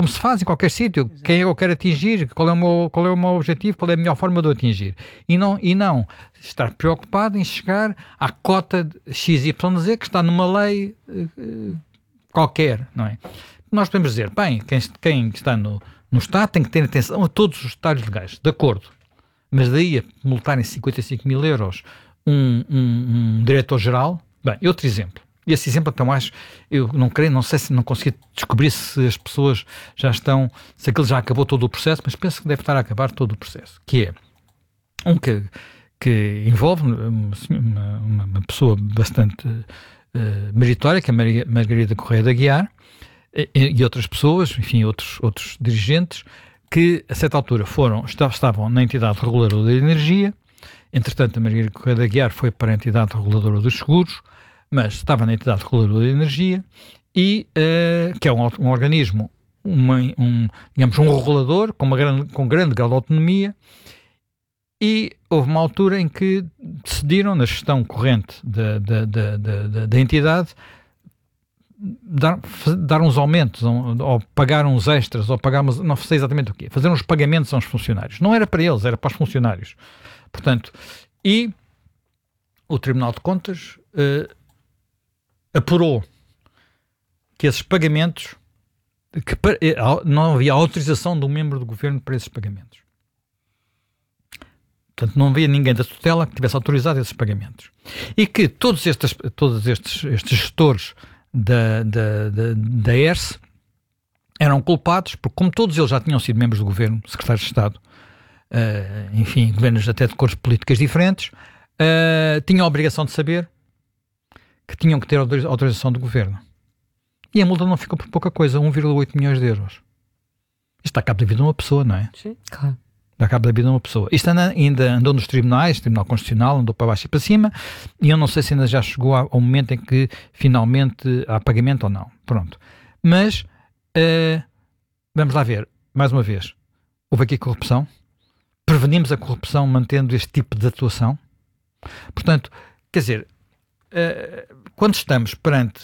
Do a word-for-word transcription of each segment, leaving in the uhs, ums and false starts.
como se faz em qualquer sítio. Exato. Quem eu quero atingir, qual é o, meu, qual é o meu objetivo, qual é a melhor forma de eu atingir. E não, e não estar preocupado em chegar à cota X Y Z que está numa lei uh, qualquer, não é? Nós podemos dizer, bem, quem, quem está no, no Estado tem que ter atenção a todos os detalhes legais, de acordo. Mas daí a multarem cinquenta e cinco mil euros um, um, um diretor-geral, bem, outro exemplo. E esse exemplo até mais, eu não creio, não sei se não consegui descobrir se as pessoas já estão, se aquilo já acabou todo o processo, mas penso que deve estar a acabar todo o processo, que é um que, que envolve uma, uma, uma pessoa bastante uh, meritória, que é a Maria, Margarida Correia de Aguiar, e, e outras pessoas, enfim, outros, outros dirigentes, que a certa altura foram, estavam na entidade reguladora da energia. Entretanto, a Margarida Correia de Aguiar foi para a entidade reguladora dos seguros, mas estava na entidade reguladora da energia, e, uh, que é um, um organismo, uma, um, digamos, um regulador com, uma grande, com grande grau de autonomia, e houve uma altura em que decidiram, na gestão corrente da, da, da, da, da entidade, dar, dar uns aumentos, ou, ou pagar uns extras, ou pagar, uns, não sei exatamente o quê, fazer uns pagamentos aos funcionários. Não era para eles, era para os funcionários. Portanto, e o Tribunal de Contas uh, apurou que esses pagamentos, que não havia autorização de um membro do governo para esses pagamentos. Portanto, não havia ninguém da tutela que tivesse autorizado esses pagamentos. E que todos estes, todos estes, estes gestores da, da, da, da E R S eram culpados, porque como todos eles já tinham sido membros do governo, secretários de Estado, uh, enfim, governos até de cores políticas diferentes, uh, tinham a obrigação de saber que tinham que ter autorização do governo. E a multa não ficou por pouca coisa, um vírgula oito milhões de euros. Isto dá cabo da vida de uma pessoa, não é? Sim, claro. Dá cabo da vida de uma pessoa. Isto anda, ainda andou nos tribunais, Tribunal Constitucional, andou para baixo e para cima, e eu não sei se ainda já chegou ao momento em que finalmente há pagamento ou não. Pronto. Mas, uh, vamos lá ver, mais uma vez, houve aqui corrupção? Prevenimos a corrupção mantendo este tipo de atuação? Portanto, quer dizer, uh, quando estamos perante,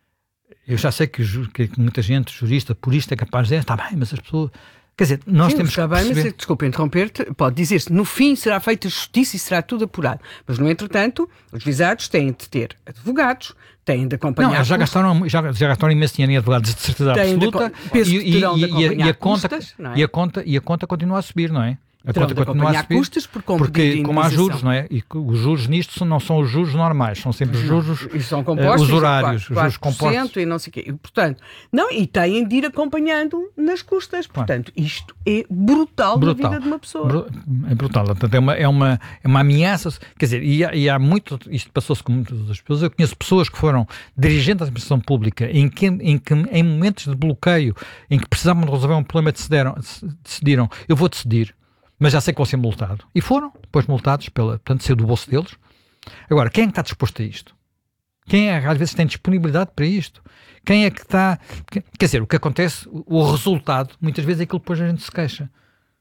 eu já sei que, que muita gente, jurista, purista, é capaz de dizer, está bem, mas as pessoas... Quer dizer, nós Sim, temos está que bem, perceber... mas, desculpa interromper-te, pode dizer-se, no fim será feita justiça e será tudo apurado. Mas, no entretanto, os visados têm de ter advogados, têm de acompanhar... Não, já gastaram, já, já gastaram imenso dinheiro em advogados de certeza absoluta, de, e, e, e, e, e, a conta, custas, não é? e, a conta, e a conta continua a subir, não é? A Terão conta de continua a subir, custas por porque como há juros, não é? E os juros nisto não são os juros normais, são sempre os juros e são compostos, uh, usurários, quatro, os juros compostos. E não sei o quê. E, portanto, não, e têm de ir acompanhando nas custas. Portanto, isto é brutal, brutal. Da vida de uma pessoa. É brutal. Portanto, é uma, é uma, é uma ameaça. Quer dizer, e há, e há muito... Isto passou-se com muitas das pessoas. Eu conheço pessoas que foram dirigentes da administração pública em que, em que em momentos de bloqueio, em que precisavam de resolver um problema, decidiram, decidiram eu vou decidir, mas já sei que vou ser multado. E foram, depois multados, pela, portanto, saiu do bolso deles. Agora, quem é que está disposto a isto? Quem é que às vezes tem disponibilidade para isto? Quem é que está... Quer dizer, o que acontece, o resultado, muitas vezes é aquilo que depois a gente se queixa.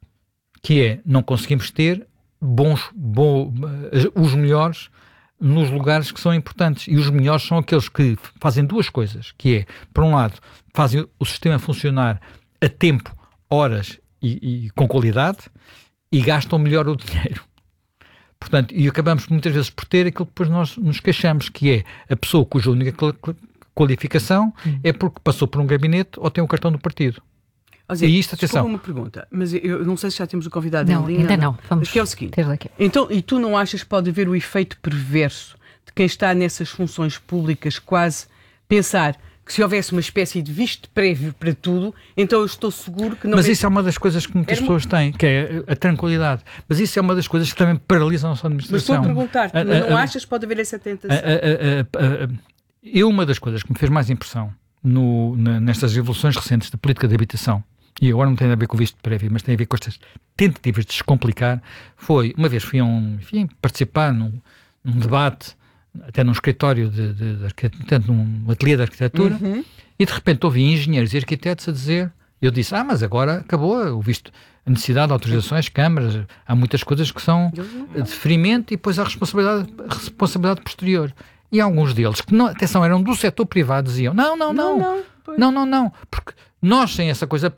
Que é, não conseguimos ter bons, bons, os melhores nos lugares que são importantes. E os melhores são aqueles que fazem duas coisas, que é, por um lado, fazem o sistema funcionar a tempo, horas e, e com qualidade, e gastam melhor o dinheiro. Portanto, e acabamos muitas vezes por ter aquilo que depois nós nos queixamos, que é a pessoa cuja única qualificação hum. é porque passou por um gabinete ou tem um cartão do partido. Dizer, e isto, atenção. uma pergunta, mas eu não sei se já temos o convidado não, em linha. Ainda não, não. Vamos mas que é o seguinte, então, e tu não achas que pode haver o efeito perverso de quem está nessas funções públicas quase pensar que se houvesse uma espécie de visto prévio para tudo, então eu estou seguro que não... Mas isso é uma das coisas que muitas Era pessoas uma... têm, que é a tranquilidade. Mas isso é uma das coisas que também paralisam a nossa administração. Mas estou a perguntar-te, a, a, não a, achas que pode haver essa tentação? A, a, a, a, eu, uma das coisas que me fez mais impressão no, na, nestas evoluções recentes da política de habitação, e agora não tem a ver com o visto prévio, mas tem a ver com estas tentativas de descomplicar, foi, uma vez fui a um, enfim, participar num, num debate, até num escritório de, de, de arquitetura, num ateliê de arquitetura, uhum. e de repente ouvi engenheiros e arquitetos a dizer, eu disse, ah, mas agora acabou o visto, a necessidade de autorizações, câmaras, há muitas coisas que são de ferimento e depois há responsabilidade, responsabilidade posterior. E alguns deles, que não, atenção, eram do setor privado, diziam, não, não, não, não, não, não, não, porque nós sem essa coisa